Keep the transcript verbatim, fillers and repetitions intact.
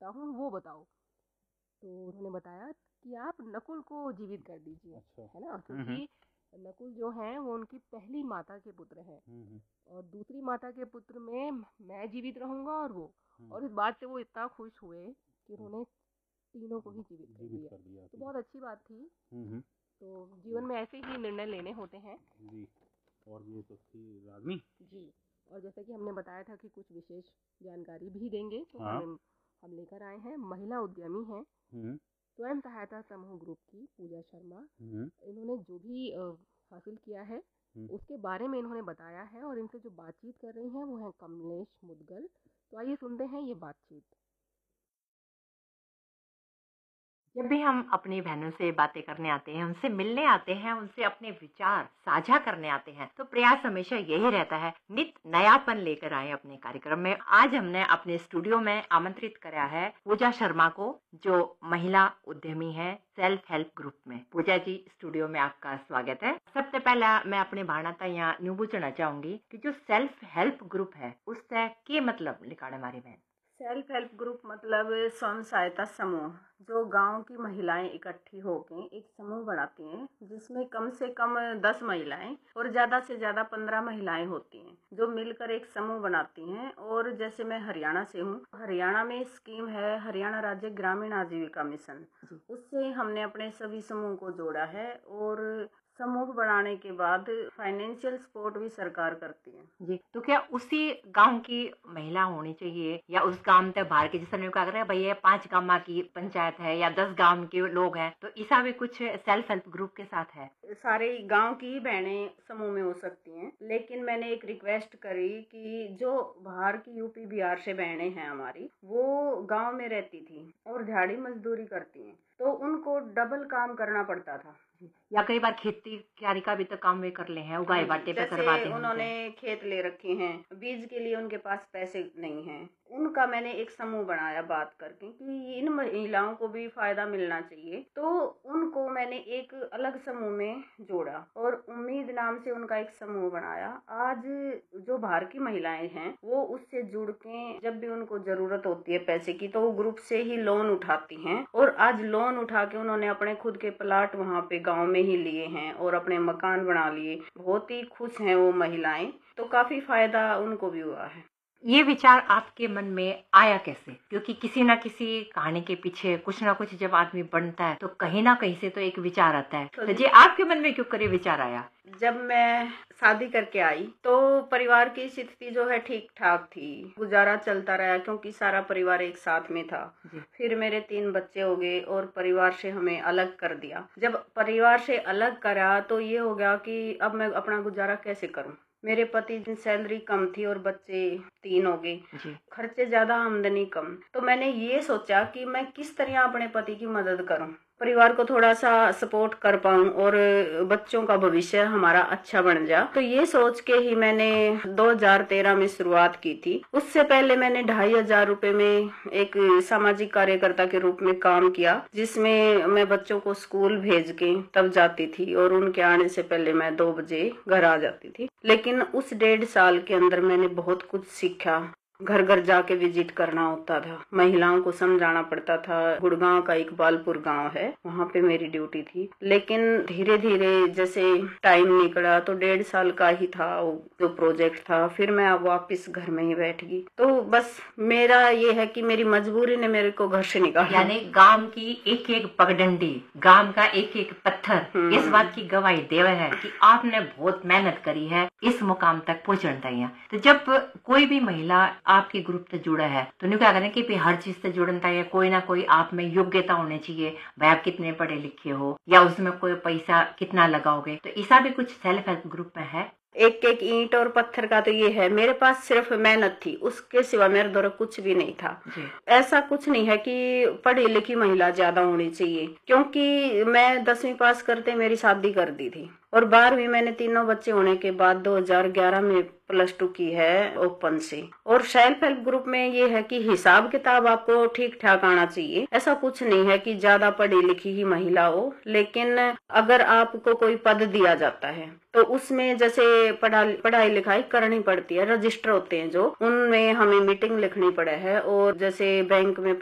सकता हूँ वो बताओ। तो उन्होंने बताया कि आप नकुल को जीवित कर दीजिए। अच्छा। है ना, क्योंकि नकुल जो हैं वो उनकी पहली माता के पुत्र हैं और दूसरी माता के पुत्र में मैं जीवित रहूंगा और वो, और इस बात से वो इतना खुश हुए कि उन्होंने तीनों को ही जीवित कर जीवित दिया। कर दिया। तो बहुत अच्छी बात थी। हम्म तो जीवन में ऐसे ही निर्णय लेने होते हैं जी। और ये तो थी रागनी जी। और जैसे कि हमने बताया था कि कुछ विशेष जानकारी भी देंगे, तो हाँ। हम हम लेकर आए हैं महिला उद्यमी हैं स्वयं सहायता समूह ग्रुप की पूजा शर्मा। इन्होंने जो भी अ, हासिल किया है उसके बारे में इन्होंने बताया है और इनसे जो बातचीत कर रही हैं वो है कमलेश मुदगल। तो आइए सुनते हैं ये बातचीत। जब भी हम अपनी बहनों से बातें करने आते हैं, उनसे मिलने आते हैं, उनसे अपने विचार साझा करने आते हैं, तो प्रयास हमेशा यही रहता है नित नयापन लेकर आए अपने कार्यक्रम में। आज हमने अपने स्टूडियो में आमंत्रित करा है पूजा शर्मा को, जो महिला उद्यमी है सेल्फ हेल्प ग्रुप में। पूजा जी, स्टूडियो में आपका स्वागत है। सबसे पहला मैं अपने भाणा यहाँ न्यू पूछना चाहूंगी कि जो सेल्फ हेल्प ग्रुप है उससे के मतलब लिखाड़े हमारी बहन। सेल्फ हेल्प ग्रुप मतलब स्वयं सहायता समूह, जो गांव की महिलाएं इकट्ठी होकर एक समूह बनाती हैं जिसमें कम से कम दस महिलाएं और ज़्यादा से ज़्यादा पंद्रह महिलाएं होती हैं जो मिलकर एक समूह बनाती हैं। और जैसे मैं हरियाणा से हूँ, हरियाणा में स्कीम है हरियाणा राज्य ग्रामीण आजीविका मिशन, उससे हमने अपने सभी समूह को जोड़ा है और समूह बनाने के बाद फाइनेंशियल सपोर्ट भी सरकार करती है जी। तो क्या उसी गांव की महिला होनी चाहिए या उस गांव तक बाहर के, जिसने क्या कर भाई ये पांच गांव की पंचायत है या दस गांव के लोग हैं, तो ऐसा भी कुछ सेल्फ हेल्प ग्रुप के साथ है? सारे गांव की बहनें समूह में हो सकती हैं, लेकिन मैंने एक रिक्वेस्ट करी कि जो बाहर की यूपी बिहार से बहनें हैं हमारी, वो गांव में रहती थी और दिहाड़ी मजदूरी करती हैं, तो उनको डबल काम करना पड़ता था या कई बार खेती क्यारी का भी तो काम वे कर ले हैं, उगाए बाटे पे करवाते हैं। उन्होंने खेत ले रखे हैं, बीज के लिए उनके पास पैसे नहीं हैं, उनका मैंने एक समूह बनाया बात करके कि इन महिलाओं को भी फायदा मिलना चाहिए, तो उनको मैंने एक अलग समूह में जोड़ा और उम्मीद नाम से उनका एक समूह बनाया। आज जो बाहर की महिलाएं हैं वो उससे जुड़ के जब भी उनको जरूरत होती है पैसे की, तो वो ग्रुप से ही लोन उठाती हैं और आज लोन उठा के उन्होंने अपने खुद के प्लाट वहाँ पे गाँव में ही लिए हैं और अपने मकान बना लिए। बहुत ही खुश हैं वो महिलाएं, तो काफी फायदा उनको भी हुआ है। ये विचार आपके मन में आया कैसे? क्योंकि किसी ना किसी कहानी के पीछे कुछ ना कुछ जब आदमी बनता है तो कहीं ना कहीं से तो एक विचार आता है। तो जी आपके मन में क्यों करे विचार आया? जब मैं शादी करके आई तो परिवार की स्थिति जो है ठीक ठाक थी, गुजारा चलता रहा क्योंकि सारा परिवार एक साथ में था। फिर मेरे तीन बच्चे हो गए और परिवार से हमें अलग कर दिया। जब परिवार से अलग करा तो ये हो गया कि अब मैं अपना गुजारा कैसे करूं। मेरे पति की सैलरी कम थी और बच्चे तीन हो गए, खर्चे ज्यादा आमदनी कम, तो मैंने ये सोचा कि मैं किस तरह अपने पति की मदद करूं, परिवार को थोड़ा सा सपोर्ट कर पाऊं और बच्चों का भविष्य हमारा अच्छा बन जाए। तो ये सोच के ही मैंने दो हज़ार तेरह में शुरुआत की थी। उससे पहले मैंने ढाई हजार रुपए में एक सामाजिक कार्यकर्ता के रूप में काम किया, जिसमें मैं बच्चों को स्कूल भेज के तब जाती थी और उनके आने से पहले मैं दो बजे घर आ जाती थी। लेकिन उस डेढ़ साल के अंदर मैंने बहुत कुछ सीखा। घर घर जाके विजिट करना होता था, महिलाओं को समझाना पड़ता था। गुड़गांव का इकबालपुर गांव है, वहाँ पे मेरी ड्यूटी थी। लेकिन धीरे धीरे जैसे टाइम निकला तो डेढ़ साल का ही था वो जो प्रोजेक्ट था, फिर मैं अब वापस घर में ही बैठ गई। तो बस मेरा ये है कि मेरी मजबूरी ने मेरे को घर से निकाला। यानी गांव की एक एक पगडंडी, गांव का एक एक पत्थर इस बात की गवाही देवे है कि आपने बहुत मेहनत करी है इस मुकाम तक पहुँचने चाहिए। तो जब कोई भी महिला आपके ग्रुप से जुड़ा है तो नहीं क्या करें कि हर चीज से जुड़ना है, कोई ना कोई आप में योग्यता होनी चाहिए, भाई आप कितने पढ़े लिखे हो या उसमें कोई पैसा कितना लगाओगे, तो ऐसा भी कुछ सेल्फ हेल्प ग्रुप में है? एक एक ईंट और पत्थर का तो ये है, मेरे पास सिर्फ मेहनत थी, उसके सिवा मेरे द्वारा कुछ भी नहीं था। ऐसा कुछ नहीं है कि पढ़ी लिखी महिला ज्यादा होनी चाहिए, क्योंकि मैं दसवीं पास करते मेरी शादी कर दी थी और बारहवीं मैंने तीनों बच्चे होने के बाद दो हज़ार ग्यारह में प्लस टू की है ओपन से। और सेल्फ हेल्प ग्रुप में ये है कि हिसाब किताब आपको ठीक ठाक आना चाहिए। ऐसा कुछ नहीं है कि ज्यादा पढ़ी लिखी ही महिला हो, लेकिन अगर आपको कोई पद दिया जाता है तो उसमें जैसे पढ़ा पढ़ाई लिखाई करनी पड़ती है, रजिस्टर होते हैं जो, उनमें हमें मीटिंग लिखनी पड़े है। और जैसे बैंक में